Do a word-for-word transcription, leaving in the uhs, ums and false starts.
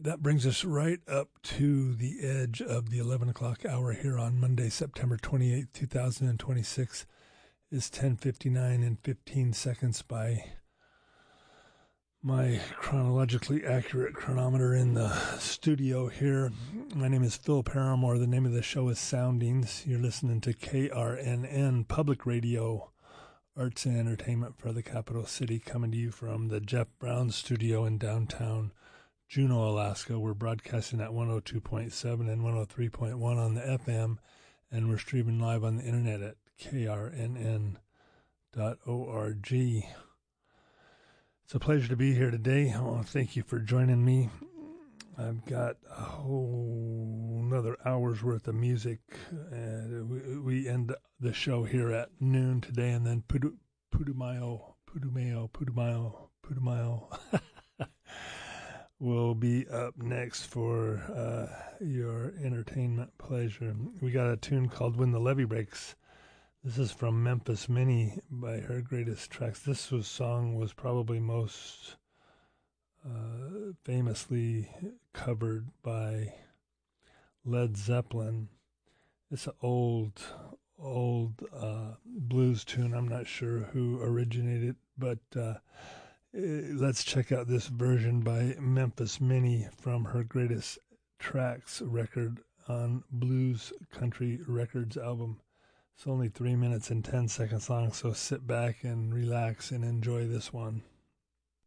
that brings us right up to the edge of the eleven o'clock hour here on Monday, September twenty-eighth, two thousand twenty-six. Is ten fifty-nine and fifteen seconds by my chronologically accurate chronometer in the studio here. My name is Phil Paramore. The name of the show is Soundings. You're listening to K R N N Public Radio, Arts and Entertainment for the Capital City, coming to you from the Jeff Brown studio in downtown Juneau, Alaska. We're broadcasting at one oh two point seven and one oh three point one on the F M, and we're streaming live on the internet at K R N N dot org. It's a pleasure to be here today. I want to thank you for joining me. I've got a whole another hour's worth of music, and we, we end the show here at noon today, and then Pudu, Putumayo, Putumayo, Putumayo, Putumayo will be up next for uh, your entertainment pleasure. We got a tune called When the Levee Breaks. This is from Memphis Minnie by her greatest tracks. This was song was probably most uh, famously covered by Led Zeppelin. It's an old, old uh, blues tune. I'm not sure who originated, but uh, let's check out this version by Memphis Minnie from her greatest tracks record on Blues Country Records album. It's only three minutes and ten seconds long, so sit back and relax and enjoy this one.